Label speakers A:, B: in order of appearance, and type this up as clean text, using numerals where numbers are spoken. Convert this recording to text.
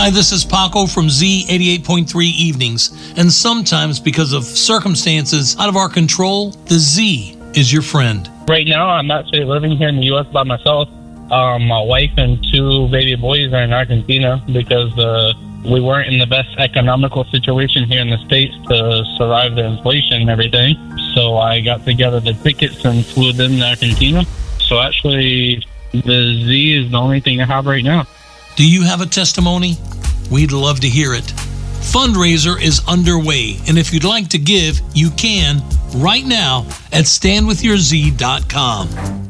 A: Hi, this is Paco from Z88.3 Evenings, and sometimes because of circumstances out of our control, the Z is your friend.
B: Right now, I'm actually living here in the U.S. by myself. My wife and 2 baby boys are in Argentina because we weren't in the best economical situation here in the States to survive the inflation and everything. So I got together the tickets and flew them to Argentina. So actually, the Z is the only thing I have right now.
A: Do you have a testimony? We'd love to hear it. Fundraiser is underway, and if you'd like to give, you can right now at standwithyourz.com.